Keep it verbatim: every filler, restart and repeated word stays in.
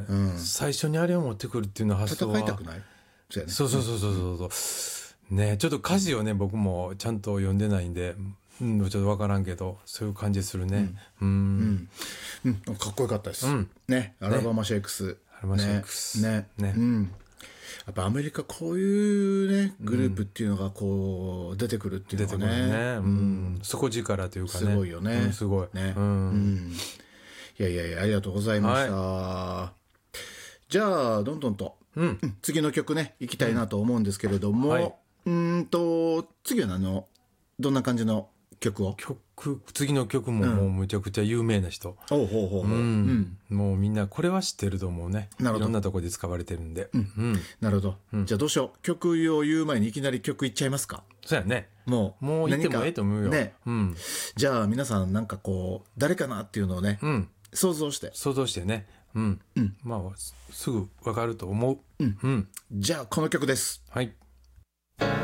うん、最初にあれを持ってくるっていうのは発想は戦いたくない？ そうやね、そうそうそうそうそうそうね。ちょっと歌詞をね僕もちゃんと読んでないんで、うん、ちょっと分からんけどそういう感じするね。うん、うんうんうん、かっこよかったです、 うん、 ね。アラバマシェイクス、 アラバマシェイクスねね、ね、うん、やっぱアメリカこういうねグループっていうのがこう出てくるっていうのがね、 出てくるね、うん、底力というかね、 すごいよね、 うん、すごいね、 うんうん、 いやいやいやありがとうございました、はい、じゃあどんどんと、うん、次の曲ね行きたいなと思うんですけれども、うん、はい、うんと次は何のどんな感じの曲を曲次の曲ももうむちゃくちゃ有名な人、うん、ほうほうほうほう、うん、もうみんなこれは知ってると思うね。いろんなとこで使われてるんで、うんうん、 なるほど、うん、じゃあどうしよう、曲を言う前にいきなり曲いっちゃいますか。 そうやね、 もうもう言ってもええと思うよ、ね、 うん、じゃあ皆さんなんかこう誰かなっていうのをね、うん、想像して想像してね、うんうん、まあすぐ分かると思う、うんうん、 じゃあこの曲です。 はい。